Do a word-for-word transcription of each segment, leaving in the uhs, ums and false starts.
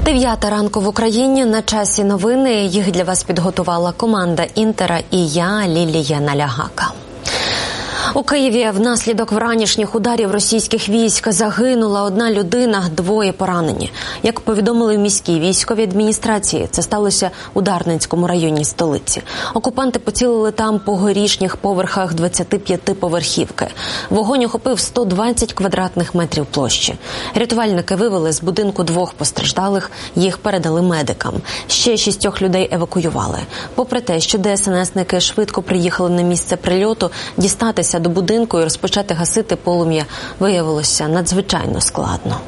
Дев'ята ранку в Україні. На часі новини. Їх для вас підготувала команда Інтера і я, Лілія Налягака. У Києві внаслідок вранішніх ударів російських військ загинула одна людина, двоє поранені. Як повідомили в міській військовій адміністрації, це сталося у Дарницькому районі столиці. Окупанти поцілили там по горішніх поверхах двадцятип'ятиповерхівки. Вогонь охопив сто двадцять квадратних метрів площі. Рятувальники вивели з будинку двох постраждалих, їх передали медикам. Ще шістьох людей евакуювали. Попри те, що ДСНСники швидко приїхали на місце прильоту, дістатися до будинку і розпочати гасити полум'я виявилося надзвичайно складно.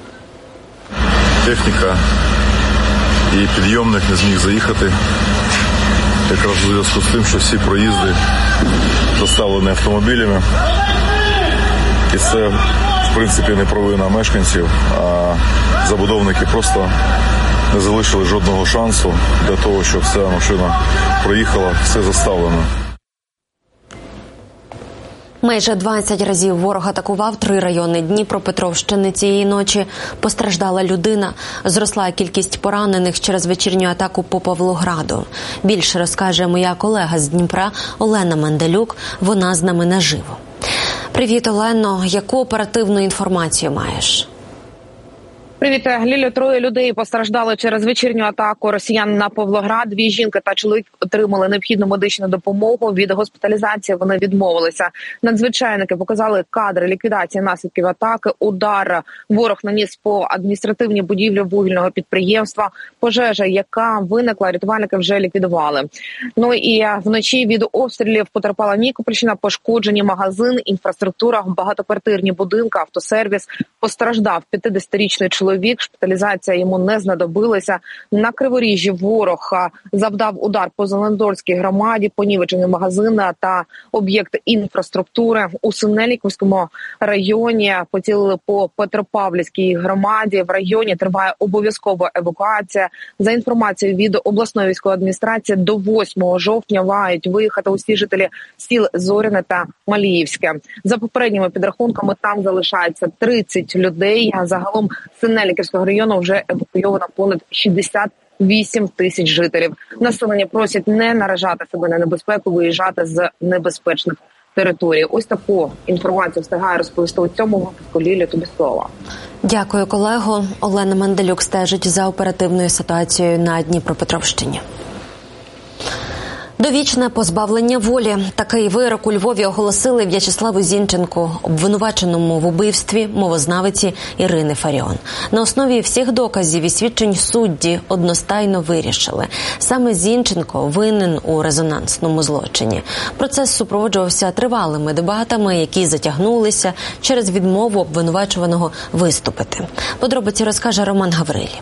Техніка і підйомник не зміг заїхати. Якраз у зв'язку з тим, що всі проїзди заставлені автомобілями. І це, в принципі, не провина мешканців, а забудовники просто не залишили жодного шансу для того, щоб ця машина проїхала, все заставлено. Майже двадцять разів ворог атакував три райони Дніпропетровщини цієї ночі. Постраждала людина. Зросла кількість поранених через вечірню атаку по Павлограду. Більше розкаже моя колега з Дніпра Олена Менделюк. Вона з нами наживо. Привіт, Олено. Яку оперативну інформацію маєш? Привіт, Лілю. Троє людей постраждали через вечірню атаку росіян на Павлоград. Дві жінки та чоловік отримали необхідну медичну допомогу. Від госпіталізації вони відмовилися. Надзвичайники показали кадри ліквідації наслідків атаки. Удар ворог наніс по адміністративній будівлі вугільного підприємства. Пожежа, яка виникла, рятувальники вже ліквідували. Ну і вночі від обстрілів потерпала Нікопольщина, пошкоджені магазин, інфраструктура, багатоквартирні будинки, автосервіс. Постраждав п'ятдесятирічний чоловік. Шпиталізація йому не знадобилася. На Криворіжжі ворог завдав удар по Зеленодольській громаді, понівечені магазини та об'єкти інфраструктури. У Синельниківському районі поцілили по Петропавлівській громаді. В районі триває обов'язкова евакуація. За інформацією від обласної військової адміністрації, до восьмого жовтня мають виїхати усі жителі сіл Зоряне та Маліївське. За попередніми підрахунками, там залишається тридцять людей. Загалом Синельниківського району вже евакуйовано понад шістдесят вісім тисяч жителів. Населення просять не наражати себе на небезпеку, виїжджати з небезпечних територій. Ось таку інформацію встигає розповісти у цьому випуску. Лілі, тобі слово. Дякую, колего. Олена Менделюк стежить за оперативною ситуацією на Дніпропетровщині. Довічне позбавлення волі. Такий вирок у Львові оголосили В'ячеславу Зінченку, обвинуваченому в убивстві мовознавиці Ірини Фаріон. На основі всіх доказів і свідчень судді одностайно вирішили. Саме Зінченко винен у резонансному злочині. Процес супроводжувався тривалими дебатами, які затягнулися через відмову обвинувачуваного виступити. Подробиці розкаже Роман Гаврилів.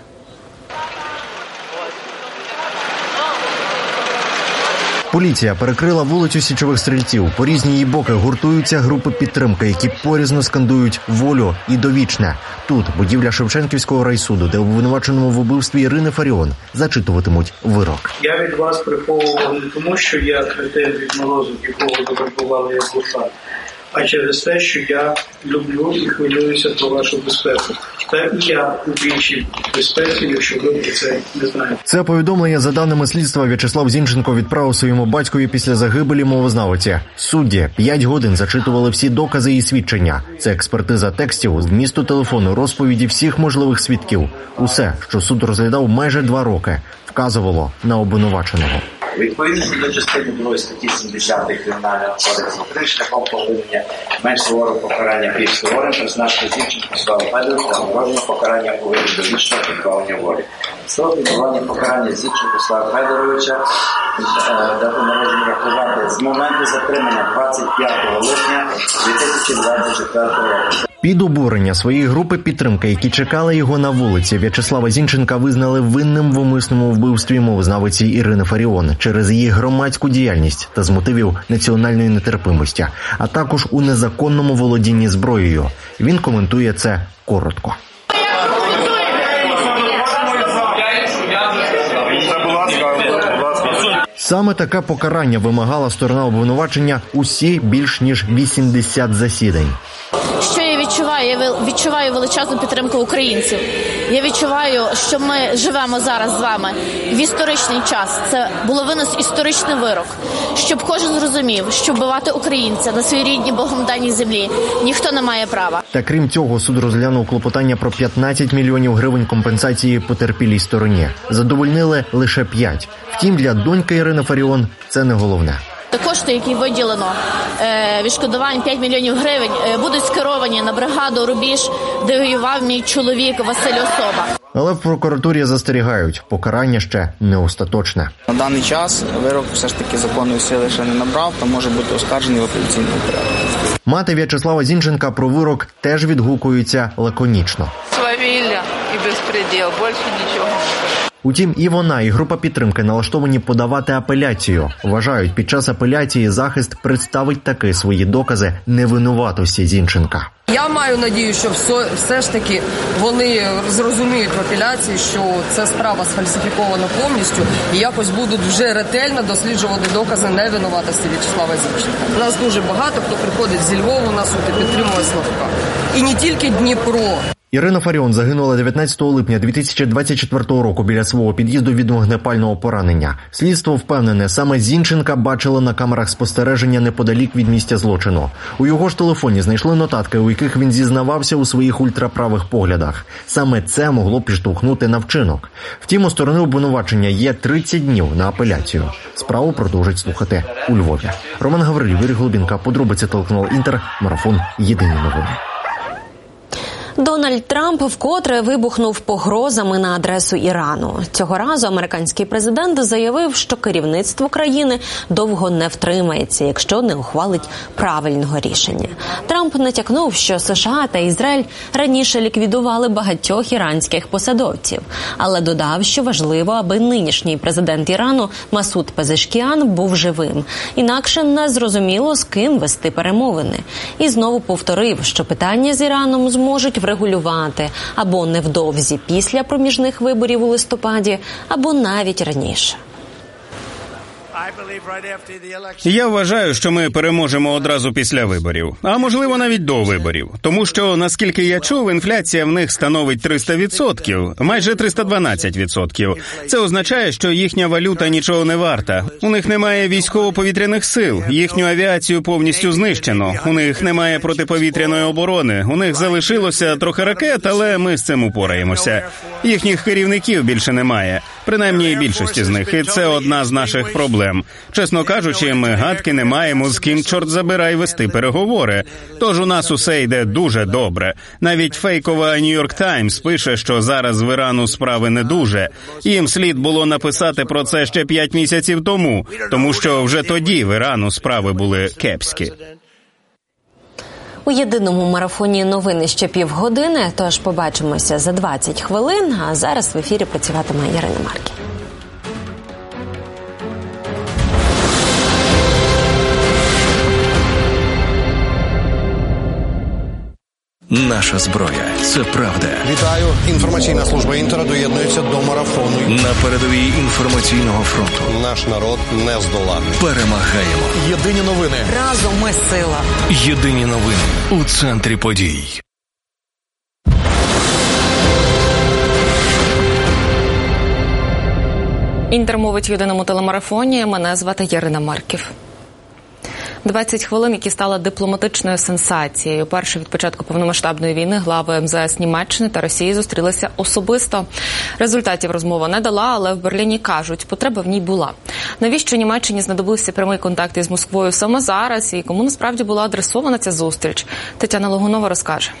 Поліція перекрила вулицю Січових Стрільців. По різні її боки гуртуються групи підтримки, які порізно скандують «Волю» і «Довічне». Тут будівля Шевченківського райсуду, де обвинуваченому в убивстві Ірини Фаріон зачитуватимуть вирок. Я від вас приховував не тому, що я кретин від морозу, якого завербували як гусар, а через те, що я люблю і хвилююся про вашу безпеку. Та і я у більшій безпеці, якщо ви це не знаєте. Це повідомлення, за даними слідства, В'ячеслав Зінченко відправив своєму батькові після загибелі мовознавиці. Судді п'ять годин зачитували всі докази і свідчення. Це експертиза текстів, змісту телефону, розповіді всіх можливих свідків. Усе, що суд розглядав майже два роки, вказувало на обвинуваченого. Відповідно до частини другої статті сімдесят Кримінального кодексу України шляхом повернення менш суворого покарання більш суворим призначити Зінченку Славу Федоровича та мороженого покарання у виді довічного позбавлення волі. Строк відбування покарання Зінченку Слава Федоровича дату народження рахувати з моменту затримання двадцять п'ятого липня дві тисячі двадцять четвертого року. Під обурення своєї групи підтримки, які чекали його на вулиці, В'ячеслава Зінченка визнали винним в умисному вбивстві мовознавиці Ірини Фаріон через її громадську діяльність та з мотивів національної нетерпимості, а також у незаконному володінні зброєю. Він коментує це коротко. Саме таке покарання вимагала сторона обвинувачення усі більш ніж вісімдесят засідань. Що я відчуваю? відчуваю, я відчуваю величезну підтримку українців. Я відчуваю, що ми живемо зараз з вами в історичний час. Це було винос історичний вирок, щоб кожен зрозумів, що вбивати українця на своїй рідній Богом даній землі ніхто не має права. Та крім цього, суд розглянув клопотання про п'ятнадцять мільйонів гривень компенсації потерпілій стороні. Задовольнили лише п'ять. Втім, для доньки Ірини Фаріон це не головне. Кошти, які виділено, відшкодування п'ять мільйонів гривень, будуть скеровані на бригаду «Рубіж», де воював мій чоловік Василь Особа. Але в прокуратурі застерігають, покарання ще не остаточне. На даний час вирок все ж таки законної сили ще не набрав, та може бути оскаржений в апеляційному порядку. Мати В'ячеслава Зінченка про вирок теж відгукується лаконічно. Свавілля і безпреділ, більше нічого. Утім, і вона, і група підтримки налаштовані подавати апеляцію. Вважають, під час апеляції захист представить таки свої докази невинуватості Зінченка. Я маю надію, що все, все ж таки вони зрозуміють в апеляції, що ця справа сфальсифікована повністю і якось будуть вже ретельно досліджувати докази невинуватості В'ячеслава Зінченка. У нас дуже багато хто приходить зі Львова на суд і підтримує Славка. І не тільки Дніпро. Ірина Фаріон загинула дев'ятнадцятого липня дві тисячі двадцять четвертого року біля свого під'їзду від вогнепального поранення. Слідство впевнене, саме Зінченка бачили на камерах спостереження неподалік від місця злочину. У його ж телефоні знайшли нотатки, у яких він зізнавався у своїх ультраправих поглядах. Саме це могло підштовхнути на вчинок. Втім, у сторони обвинувачення є тридцять днів на апеляцію. Справу продовжать слухати у Львові. Роман Гаврилів, Юрій Глобінка, подробиці телеканал «Інтер», марафон «Єдині новини». Дональд Трамп вкотре вибухнув погрозами на адресу Ірану. Цього разу американський президент заявив, що керівництво країни довго не втримається, якщо не ухвалить правильного рішення. Трамп натякнув, що США та Ізраїль раніше ліквідували багатьох іранських посадовців, але додав, що важливо, аби нинішній президент Ірану Масуд Пезешкіан був живим. Інакше не зрозуміло, з ким вести перемовини. І знову повторив, що питання з Іраном зможуть врегулювати або невдовзі після проміжних виборів у листопаді, або навіть раніше. Я вважаю, що ми переможемо одразу після виборів, а можливо навіть до виборів. Тому що, наскільки я чув, інфляція в них становить триста відсотків, майже триста дванадцять відсотків. Це означає, що їхня валюта нічого не варта. У них немає військово-повітряних сил, їхню авіацію повністю знищено, у них немає протиповітряної оборони, у них залишилося трохи ракет, але ми з цим упораємося. Їхніх керівників більше немає, принаймні більшості з них, і це одна з наших проблем. Чесно кажучи, ми гадки не маємо, з ким, чорт забирай, вести переговори. Тож у нас усе йде дуже добре. Навіть фейкова «Нью-Йорк Таймс» пише, що зараз в Ірану справи не дуже. Їм слід було написати про це ще п'ять місяців тому, тому що вже тоді в Ірану справи були кепські. У єдиному марафоні новини ще півгодини, тож побачимося за двадцять хвилин, а зараз в ефірі працюватиме Ірина Марків. Наша зброя – це правда. Вітаю. Інформаційна служба «Інтера» доєднується до марафону. На передовій інформаційного фронту. Наш народ не здоланий. Перемагаємо. Єдині новини. Разом ми сила. Єдині новини у центрі подій. Інтер мовить в єдиному телемарафоні. Мене звати Ірина Марків. двадцять хвилин, які стали дипломатичною сенсацією. Перше від початку повномасштабної війни глави ем зе ес Німеччини та Росії зустрілися особисто. Результатів розмова не дала, але в Берліні кажуть, потреба в ній була. Навіщо Німеччині знадобився прямий контакт із Москвою саме зараз і кому насправді була адресована ця зустріч? Тетяна Логунова розкаже.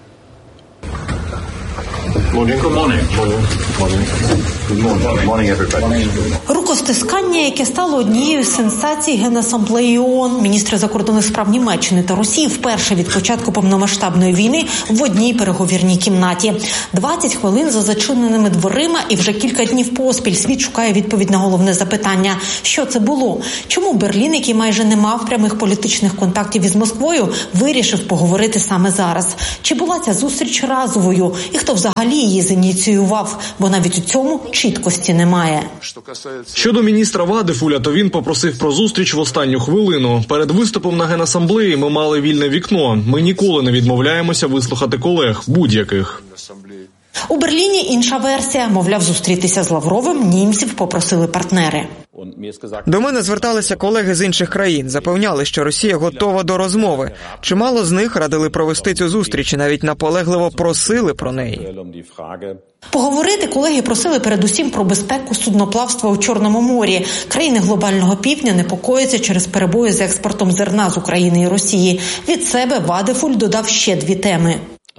Рукостискання, яке стало однією з сенсацій Генасамблеї ООН. Міністри закордонних справ Німеччини та Росії вперше від початку повномасштабної війни в одній переговірній кімнаті. двадцять хвилин за зачиненими дверима і вже кілька днів поспіль світ шукає відповідь на головне запитання. Що це було? Чому Берлін, який майже не мав прямих політичних контактів із Москвою, вирішив поговорити саме зараз? Чи була ця зустріч разовою? І хто взагалі її зініціював, бо навіть у цьому чіткості немає. Щодо міністра Вадефуля, то він попросив про зустріч в останню хвилину. Перед виступом на Генасамблеї ми мали вільне вікно. Ми ніколи не відмовляємося вислухати колег, будь-яких. У Берліні інша версія. Мовляв, зустрітися з Лавровим німців попросили партнери. До мене зверталися колеги з інших країн, запевняли, що Росія готова до розмови. Чимало з них радили провести цю зустріч і навіть наполегливо просили про неї. Поговорити колеги просили передусім про безпеку судноплавства у Чорному морі. Країни глобального півдня непокояться через перебої з експортом зерна з України і Росії. Від себе Вадефуль додав ще дві теми.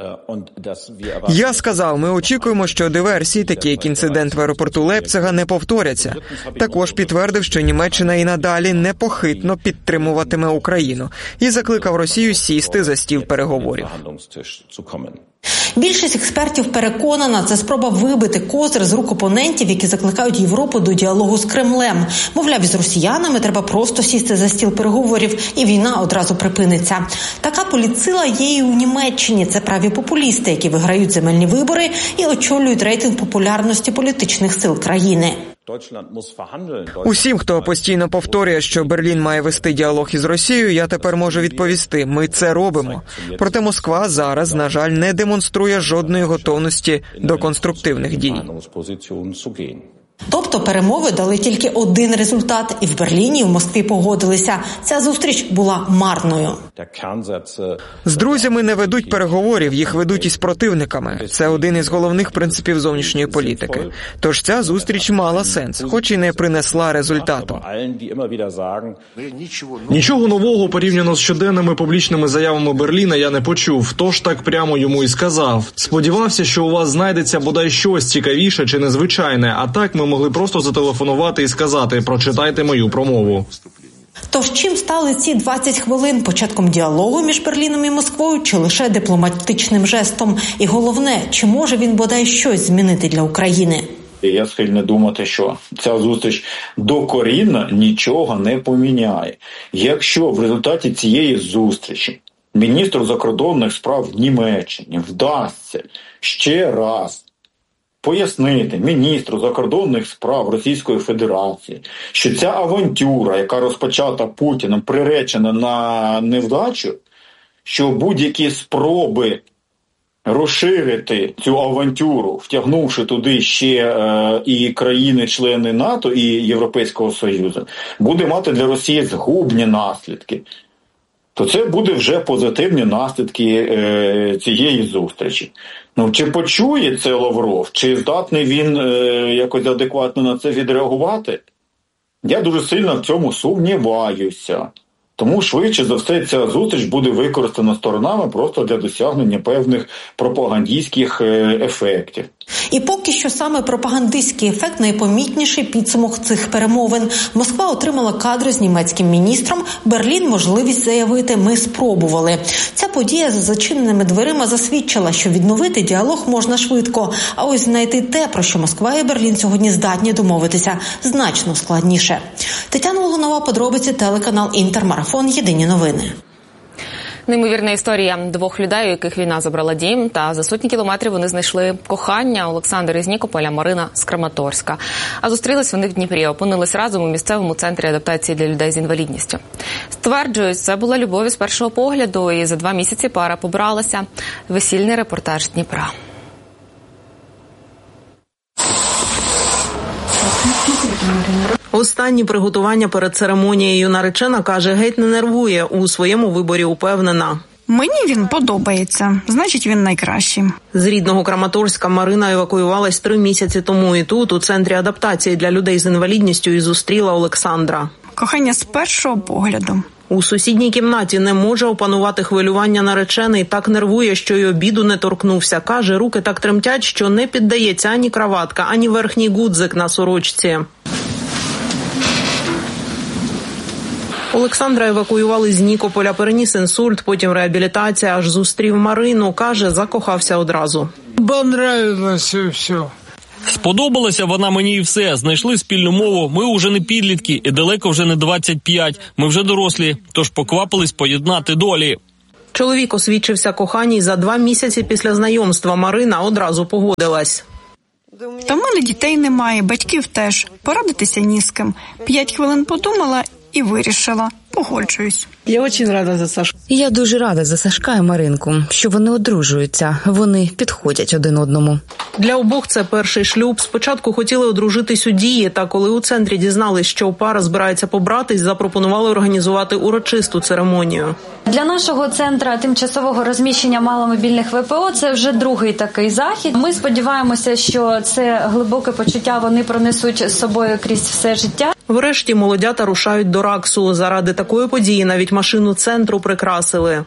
Я сказав, ми очікуємо, що диверсії, такі як інцидент в аеропорту Лейпцига, не повторяться. Також підтвердив, що Німеччина і надалі непохитно підтримуватиме Україну і закликав Росію сісти за стіл переговорів. Більшість експертів переконана, це спроба вибити козир з рук опонентів, які закликають Європу до діалогу з Кремлем. Мовляв, із росіянами треба просто сісти за стіл переговорів, і війна одразу припиниться. Така політсила є і у Німеччині. Це праві популісти, які виграють земельні вибори і очолюють рейтинг популярності політичних сил країни. Усім, хто постійно повторює, що Берлін має вести діалог із Росією, я тепер можу відповісти – ми це робимо. Проте Москва зараз, на жаль, не демонструє жодної готовності до конструктивних дій. Тобто перемови дали тільки один результат, і в Берліні, і в Москві погодилися. Ця зустріч була марною. З друзями не ведуть переговорів, їх ведуть із противниками. Це один із головних принципів зовнішньої політики. Тож ця зустріч мала сенс, хоч і не принесла результату. Нічого нового порівняно з щоденними публічними заявами Берліна я не почув, тож так прямо йому і сказав. Сподівався, що у вас знайдеться бодай щось цікавіше чи незвичайне, а так ми могли просто зателефонувати і сказати «прочитайте мою промову». Тож чим стали ці двадцять хвилин? Початком діалогу між Берліном і Москвою чи лише дипломатичним жестом? І головне, чи може він бодай щось змінити для України? Я схильний думати, що ця зустріч докорінно нічого не поміняє. Якщо в результаті цієї зустрічі міністру закордонних справ Німеччини вдасться ще раз пояснити міністру закордонних справ Російської Федерації, що ця авантюра, яка розпочата Путіним, приречена на невдачу, що будь-які спроби розширити цю авантюру, втягнувши туди ще е, і країни-члени НАТО, і Європейського Союзу, буде мати для Росії згубні наслідки, то це буде вже позитивні наслідки е, цієї зустрічі. Ну, чи почує це Лавров, чи здатний він е, якось адекватно на це відреагувати? Я дуже сильно в цьому сумніваюся. Тому швидше за все ця зустріч буде використана сторонами просто для досягнення певних пропагандистських ефектів. І поки що саме пропагандистський ефект найпомітніший підсумок цих перемовин. Москва отримала кадри з німецьким міністром, Берлін – можливість заявити «ми спробували». Ця подія за зачиненими дверима засвідчила, що відновити діалог можна швидко, а ось знайти те, про що Москва і Берлін сьогодні здатні домовитися, значно складніше. Тетяна Логунова, подробиці, телеканал «Інтер», марафон «Єдині новини». Неймовірна історія двох людей, у яких війна забрала дім, та за сотні кілометрів вони знайшли кохання. Олександр із Нікополя, Марина з Краматорська. А зустрілись вони в Дніпрі, опинились разом у місцевому центрі адаптації для людей з інвалідністю. Стверджують, це була любов із першого погляду, і за два місяці пара побралася. Весільний репортаж з Дніпра. Останні приготування перед церемонією наречена, каже, геть не нервує, у своєму виборі упевнена. Мені він подобається, значить він найкращий. З рідного Краматорська Марина евакуювалась три місяці тому і тут, у центрі адаптації для людей з інвалідністю, і зустріла Олександра. Кохання з першого погляду. У сусідній кімнаті не може опанувати хвилювання наречений, так нервує, що й обіду не торкнувся. Каже, руки так тремтять, що не піддається ані краватка, ані верхній гудзик на сорочці. Олександра евакуювали з Нікополя, переніс інсульт, потім реабілітація, аж зустрів Марину. Каже, закохався одразу. Понравилося все. Сподобалася вона мені і все. Знайшли спільну мову. Ми уже не підлітки і далеко вже не двадцять п'ять. Ми вже дорослі, тож поквапились поєднати долі. Чоловік освідчився коханій за два місяці після знайомства. Марина одразу погодилась. Та в мене дітей немає, батьків теж. Порадитися ні з ким. П'ять хвилин подумала і вирішила. Погоджуюсь. Я дуже рада за Сашку. Я дуже рада за Сашка і Маринку, що вони одружуються. Вони підходять один одному. Для обох це перший шлюб. Спочатку хотіли одружитись у Дії, та коли у центрі дізнались, що пара збирається побратись, запропонували організувати урочисту церемонію. Для нашого центру тимчасового розміщення маломобільних ве пе о це вже другий такий захід. Ми сподіваємося, що це глибоке почуття вони пронесуть з собою крізь все життя. Врешті молодята рушають до РАКСу. Заради такої події навіть машину центру прикрасили.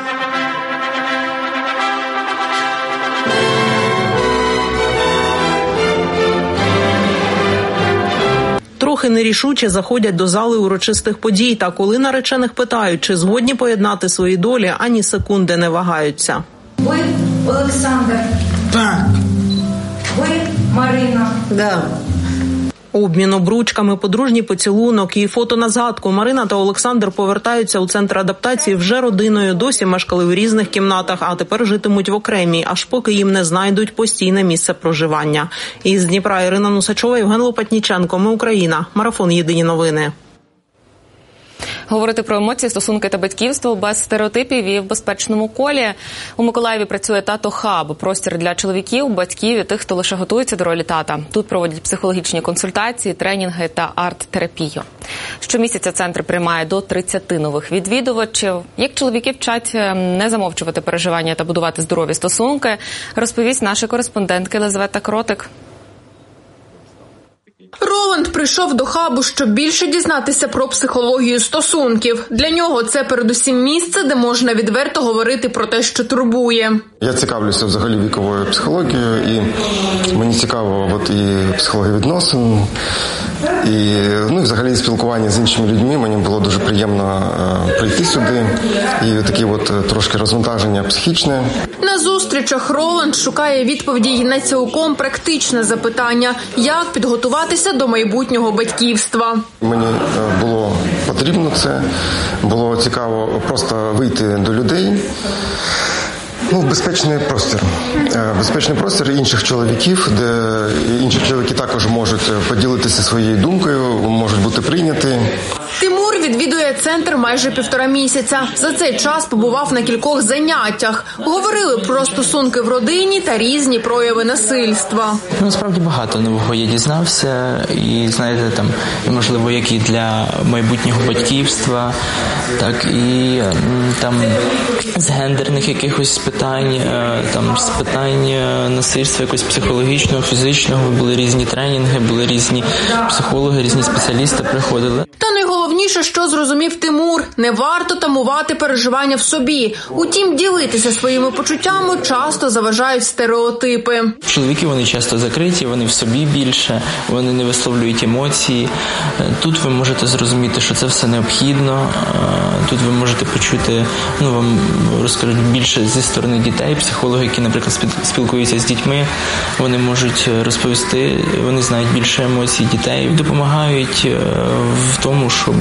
Трохи нерішуче заходять до зали урочистих подій, та коли наречених питають, чи згодні поєднати свої долі, ані секунди не вагаються. Ви Олександр? Так. Ви Марина? Да. Обмін обручками, подружній поцілунок і фото на згадку. Марина та Олександр повертаються у центр адаптації вже родиною. Досі мешкали в різних кімнатах, а тепер житимуть в окремій, аж поки їм не знайдуть постійне місце проживання. Із Дніпра Ірина Нусачова, Євген Лопатніченко. Ми Україна. Марафон «Єдині новини». Говорити про емоції, стосунки та батьківство без стереотипів і в безпечному колі. У Миколаєві працює тато-хаб – простір для чоловіків, батьків і тих, хто лише готується до ролі тата. Тут проводять психологічні консультації, тренінги та арт-терапію. Щомісяця центр приймає до тридцяти нових відвідувачів. Як чоловіки вчать не замовчувати переживання та будувати здорові стосунки, розповість наша кореспондентка Елизавета Кротик. Роланд прийшов до хабу, щоб більше дізнатися про психологію стосунків. Для нього це передусім місце, де можна відверто говорити про те, що турбує. Я цікавлюся взагалі віковою психологією, і мені цікаво от і психологія відносин, і ну, і взагалі спілкування з іншими людьми. Мені було дуже приємно е, прийти сюди, і таке от трошки розвантаження психічне. На зустрічах Роланд шукає відповіді на цілком практичне запитання, як підготуватися до майбутнього батьківства. Мені було потрібно це, було цікаво просто вийти до людей. Ну, безпечний простір. Безпечний простір інших чоловіків, де інші чоловіки також можуть поділитися своєю думкою, можуть бути прийняті. Тимур відвідує центр майже півтора місяця. За цей час побував на кількох заняттях. Говорили про стосунки в родині та різні прояви насильства. Насправді багато нового я дізнався. І, знаєте, там, можливо, як і для майбутнього батьківства, так і там з гендерних якихось питань, там з питань насильства, якось психологічного, фізичного. Були різні тренінги, були різні психологи, різні спеціалісти приходили. Та найголовніше, що зрозумів Тимур, не варто тамувати переживання в собі. Утім, ділитися своїми почуттями часто заважають стереотипи. Чоловіки, вони часто закриті, вони в собі більше, вони не висловлюють емоції. Тут ви можете зрозуміти, що це все необхідно. Тут ви можете почути, ну, вам розкажуть більше зі сторони дітей. Психологи, які, наприклад, спілкуються з дітьми, вони можуть розповісти, вони знають більше емоцій дітей, допомагають в тому, щоб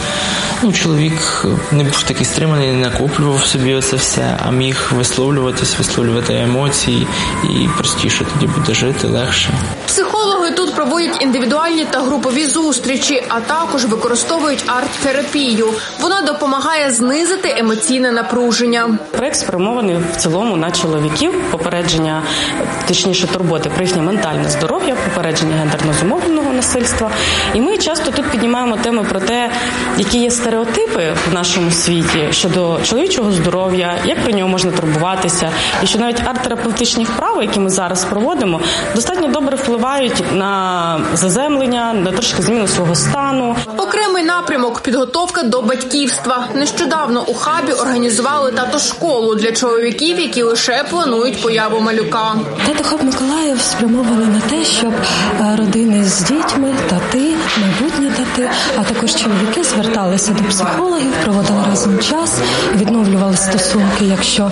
ну, чоловік не був такий стриманий, не накоплював собі це все, а міг висловлюватись, висловлювати емоції, і простіше тоді буде жити, легше. Психологи тут проводять індивідуальні та групові зустрічі, а також використовують арт-терапію. Вона допомагає знизити емоційне напруження. Проект спрямований в цілому на чоловіків, попередження, точніше турботи про їхнє ментальне здоров'я, попередження гендерно зумовленого насильства. І ми часто тут піднімаємо теми про те, які є стереотипи в нашому світі щодо чоловічого здоров'я, як про нього можна турбуватися, і що навіть арт-терапевтичні вправи, які ми зараз проводимо, достатньо добре впливають на заземлення, на трошки зміну свого стану. Окремий напрямок – підготовка до батьківства. Нещодавно у хабі організували тато-школу для чоловіків, які лише планують появу малюка. Тато-хаб Миколаїв спрямований на те, щоб родини з дітьми, тати, майбутні тати, а також чоловіки зверталися до психологів, проводили разом час, відновлювали стосунки, якщо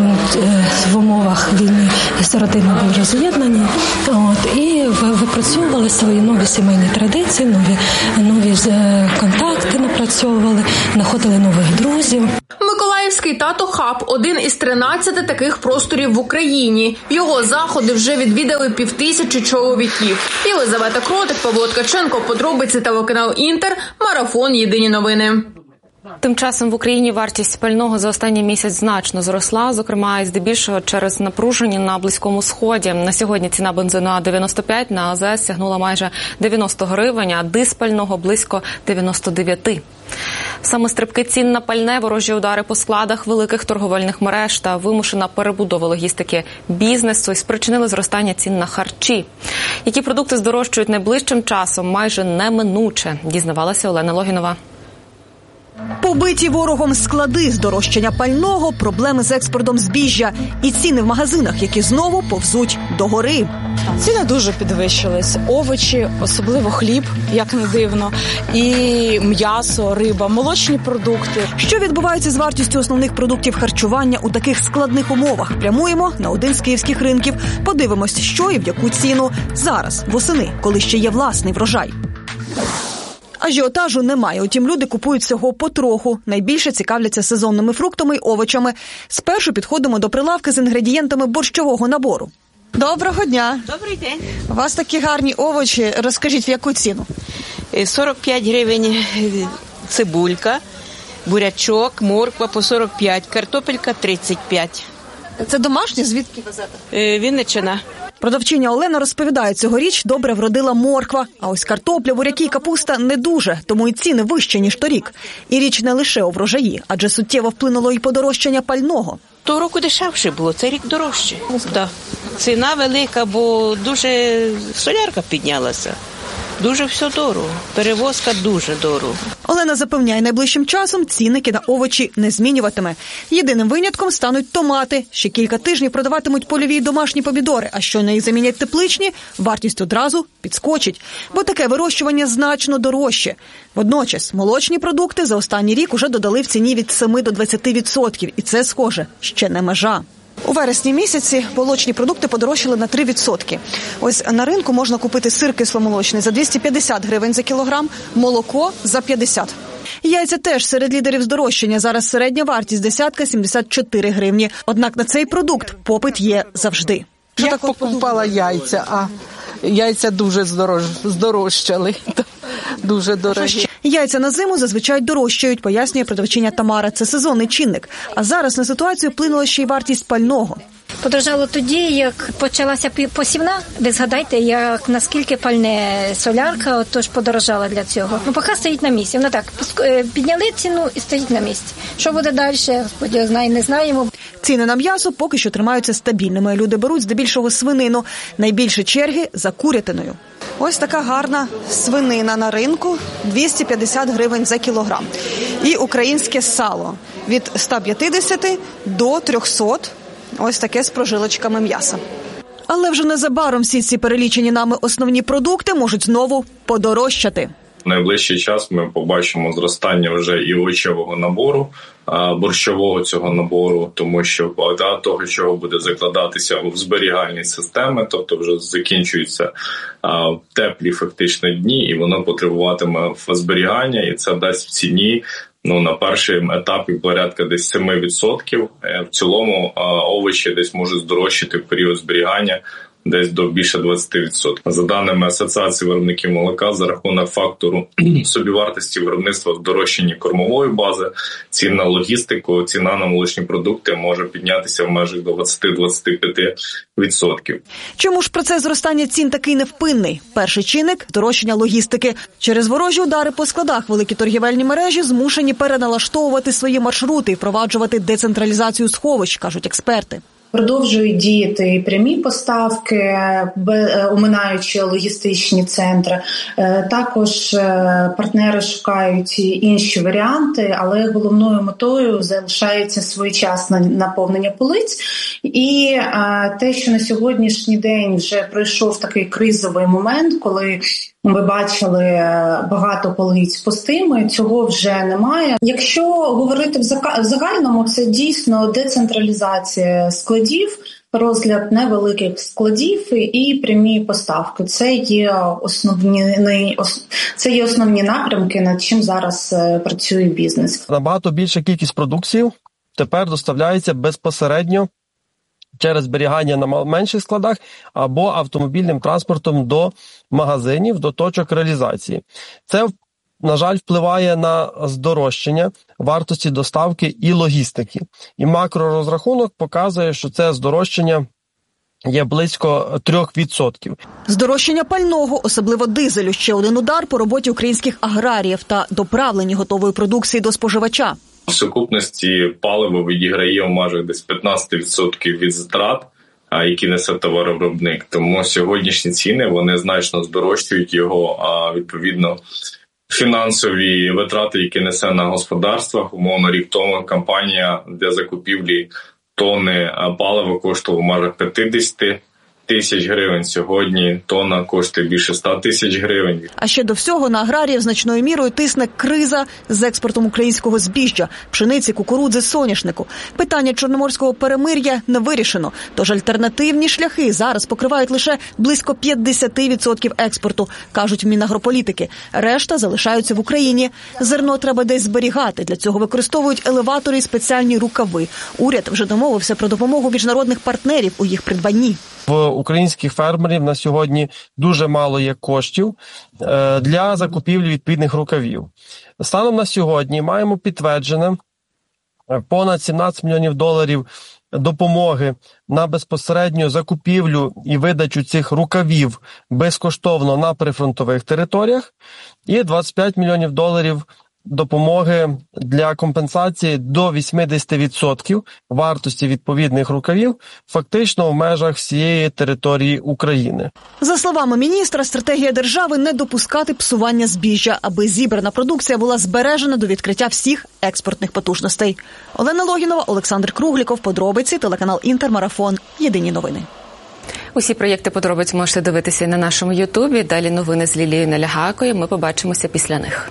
в умовах війни родини були роз'єднані, от, і випрацьовували свої нові сімейні традиції, нові, нові контакти напрацьовували, знаходили нових друзів. Миколаїв Миколаївський тато-хаб – один із тринадцяти таких просторів в Україні. Його заходи вже відвідали півтисячі чоловіків. Єлизавета Кротик, Павло Ткаченко, подробиці телеканал Інтер, марафон «Єдині новини». Тим часом в Україні вартість пального за останній місяць значно зросла, зокрема і здебільшого через напруження на Близькому Сході. На сьогодні ціна бензину А дев'яносто п'ять на АЗС сягнула майже дев'яносто гривень, а дизпального – близько дев'яносто дев'ять. Саме стрибки цін на пальне, ворожі удари по складах великих торговельних мереж та вимушена перебудова логістики бізнесу спричинили зростання цін на харчі. Які продукти здорожчають найближчим часом, майже неминуче, дізнавалася Олена Логінова. Побиті ворогом склади, здорожчання пального, проблеми з експортом збіжжя і ціни в магазинах, які знову повзуть догори. Ціни дуже підвищились. Овочі, особливо хліб, як не дивно, і м'ясо, риба, молочні продукти. Що відбувається з вартістю основних продуктів харчування у таких складних умовах? Прямуємо на один з київських ринків. Подивимось, що і в яку ціну зараз, восени, коли ще є власний врожай. Ажіотажу немає, утім люди купують всього потроху. Найбільше цікавляться сезонними фруктами й овочами. Спершу підходимо до прилавки з інгредієнтами борщового набору. Доброго дня. Добрий день. У вас такі гарні овочі. Розкажіть, в яку ціну? сорок п'ять гривень цибулька, бурячок, морква по сорок п'ять, картопелька тридцять п'ять. Це домашні? Звідки везете? Вінниччина. Продавчиня Олена розповідає, цьогоріч добре вродила морква. А ось картопля, буряки й капуста не дуже, тому і ціни вищі, ніж торік. І річ не лише у врожаї, адже суттєво вплинуло і подорожчання пального. Того року дешевше було, цей рік дорожче. Да. Ціна велика, бо дуже солярка піднялася. Дуже все дорого. Перевозка дуже дорого. Олена запевняє, найближчим часом цінники на овочі не змінюватиме. Єдиним винятком стануть томати. Ще кілька тижнів продаватимуть польові й домашні помідори, а щойно їх замінять тепличні, вартість одразу підскочить. Бо таке вирощування значно дорожче. Водночас молочні продукти за останній рік уже додали в ціні від семи до двадцяти відсотків. І це, схоже, ще не межа. У вересні місяці молочні продукти подорожчали на три відсотки. Ось на ринку можна купити сир кисломолочний за двісті п'ятдесят гривень за кілограм, молоко за п'ятдесят. Яйця теж серед лідерів здорожчання. Зараз середня вартість десятка сімдесят чотири гривні. Однак на цей продукт попит є завжди. Я так покупала яйця, а яйця дуже здорож... здорожчали. Дуже дорогі. Яйця на зиму зазвичай дорожчають, пояснює продавчиня Тамара. Це сезонний чинник. А зараз на ситуацію вплинула ще й вартість пального. Подорожало тоді, як почалася посівна. Ви згадайте, як наскільки пальне солярка, тож подорожала для цього. Ну, поки стоїть на місці. Воно так, підняли ціну і стоїть на місці. Що буде далі, Господи, знає, не знаємо. Ціни на м'ясо поки що тримаються стабільними. Люди беруть здебільшого свинину. Найбільші черги за курятиною. Ось така гарна свинина на ринку, двісті п'ятдесят гривень за кілограм. І українське сало від ста п'ятдесят до трьохсот. Ось таке з прожилочками м'яса. Але вже незабаром всі ці перелічені нами основні продукти можуть знову подорожчати. В найближчий час ми побачимо зростання вже і овочевого набору, борщового цього набору, тому що багато того, чого буде закладатися в зберігальні системи, тобто вже закінчуються теплі фактично дні, і воно потребуватиме зберігання, і це дасть в ціні ну на першому етапі порядка десь сім відсотків. В цілому овочі десь можуть здорожчати в період зберігання десь до більше двадцять відсотків. За даними Асоціації виробників молока, за рахунок фактору собівартості виробництва здорожчання кормової бази, цін на логістику, ціна на молочні продукти може піднятися в межах до двадцять до двадцяти п'яти відсотків. Чому ж процес зростання цін такий невпинний? Перший чинник – здорожчання логістики. Через ворожі удари по складах великі торгівельні мережі змушені переналаштовувати свої маршрути і впроваджувати децентралізацію сховищ, кажуть експерти. Продовжують діяти і прямі поставки, оминаючи логістичні центри. Також партнери шукають інші варіанти, але головною метою залишається своєчасне наповнення полиць. І те, що на сьогоднішній день вже пройшов такий кризовий момент, коли ми бачили багато полиць пустими, цього вже немає. Якщо говорити в загальному, це дійсно децентралізація складів, розгляд невеликих складів і прямі поставки. Це є основні, це є основні напрямки, над чим зараз працює бізнес. Набагато більша кількість продуктів тепер доставляються безпосередньо через зберігання на менших складах або автомобільним транспортом до магазинів, до точок реалізації. Це, на жаль, впливає на здорожчання вартості доставки і логістики. І макророзрахунок показує, що це здорожчання є близько трьох відсотків. Здорожчання пального, особливо дизелю, ще один удар по роботі українських аграріїв та доправленні готової продукції до споживача. В сукупності паливо відіграє в межах десь п'ятнадцять відсотків від затрат, які несе товаровиробник. Тому сьогоднішні ціни, вони значно здорожчують його, а відповідно фінансові витрати, які несе на господарствах. Умовно, рік тому компанія для закупівлі тонни палива коштувала в межах п'ятдесят тисяч гривень. Сьогодні тонна коштує більше ста тисяч гривень. А ще до всього на аграріїв значною мірою тисне криза з експортом українського збіжжя, пшениці, кукурудзи, соняшнику. Питання чорноморського перемир'я не вирішено, тож альтернативні шляхи зараз покривають лише близько п'ятдесят відсотків експорту, кажуть мінагрополітики. Решта залишаються в Україні. Зерно треба десь зберігати, для цього використовують елеватори і спеціальні рукави. Уряд вже домовився про допомогу міжнародних партнерів у їх придбанні. В українських фермерів на сьогодні дуже мало є коштів для закупівлі відповідних рукавів. Станом на сьогодні маємо підтверджене понад сімнадцять мільйонів доларів допомоги на безпосередню закупівлю і видачу цих рукавів безкоштовно на прифронтових територіях і двадцять п'ять мільйонів доларів допомоги для компенсації до вісімдесят відсотків вартості відповідних рукавів фактично в межах всієї території України. За словами міністра, стратегія держави не допускати псування збіжжя, аби зібрана продукція була збережена до відкриття всіх експортних потужностей. Олена Логінова, Олександр Кругліков, подробиці, телеканал Інтермарафон. Єдині новини. Усі проєкти подробиць можете дивитися і на нашому Ютубі. Далі новини з Лілією Налягакою. Ми побачимося після них.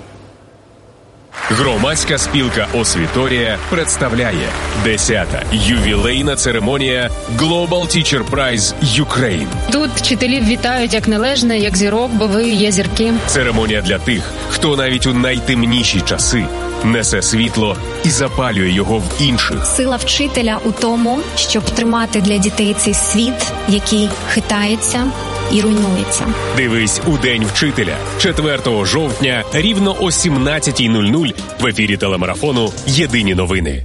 Громадська спілка «Освіторія» представляє десята ювілейна церемонія Global Teacher Prize Ukraine. Тут вчителів вітають як належне, як зірок, бо ви є зірки. Церемонія для тих, хто навіть у найтемніші часи несе світло і запалює його в інших. Сила вчителя у тому, щоб тримати для дітей цей світ, який хитається і руйнується. Дивись у День вчителя четвертого жовтня рівно о сімнадцятій нуль нуль в ефірі телемарафону «Єдині новини».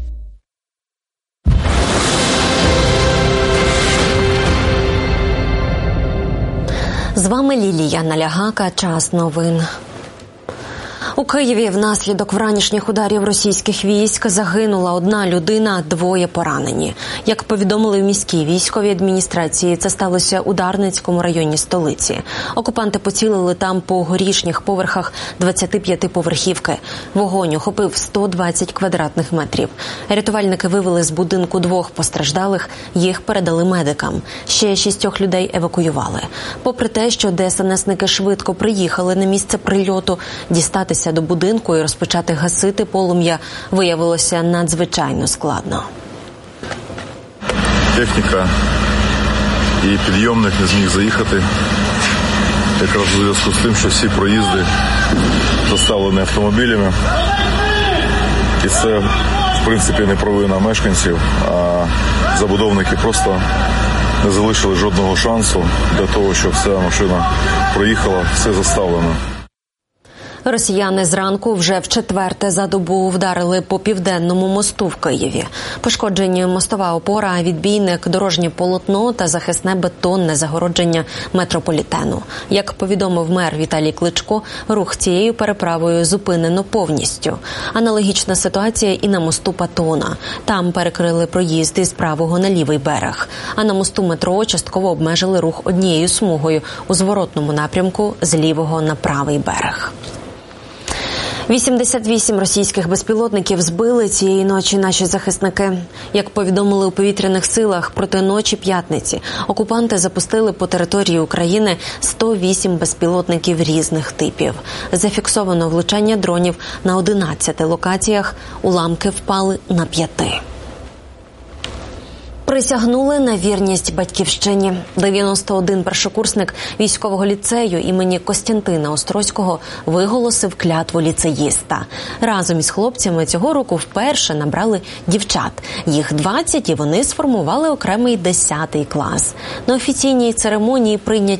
З вами Лілія Налягака. Час новин. У Києві внаслідок вранішніх ударів російських військ загинула одна людина, двоє поранені. Як повідомили в міській військовій адміністрації, це сталося у Дарницькому районі столиці. Окупанти поцілили там по горішніх поверхах двадцятип'ятиповерхівки. Вогонь охопив сто двадцять квадратних метрів. Рятувальники вивели з будинку двох постраждалих, їх передали медикам. Ще шістьох людей евакуювали. Попри те, що ДСНСники швидко приїхали на місце прильоту, дістатися до будинку і розпочати гасити полум'я виявилося надзвичайно складно. Техніка і підйомник не зміг заїхати. Якраз у зв'язку з тим, що всі проїзди заставлені автомобілями. І це, в принципі, не провина мешканців, а забудовники просто не залишили жодного шансу для того, щоб ця машина проїхала, все заставлено. Росіяни зранку вже в четверте за добу вдарили по Південному мосту в Києві. Пошкоджені мостова опора, відбійник, дорожнє полотно та захисне бетонне загородження метрополітену. Як повідомив мер Віталій Кличко, рух цією переправою зупинено повністю. Аналогічна ситуація і на мосту Патона. Там перекрили проїзд із правого на лівий берег. А на мосту метро частково обмежили рух однією смугою у зворотному напрямку з лівого на правий берег. вісімдесят вісім російських безпілотників збили цієї ночі наші захисники. Як повідомили у повітряних силах, проти ночі п'ятниці окупанти запустили по території України сто вісім безпілотників різних типів. Зафіксовано влучання дронів на одинадцяти локаціях, уламки впали на п'яти. Присягнули на вірність батьківщині. дев'яносто один першокурсник військового ліцею імені Костянтина Острозького виголосив клятву ліцеїста. Разом із хлопцями цього року вперше набрали дівчат. Їх двадцять, і вони сформували окремий десятий клас. На офіційній церемонії прийняті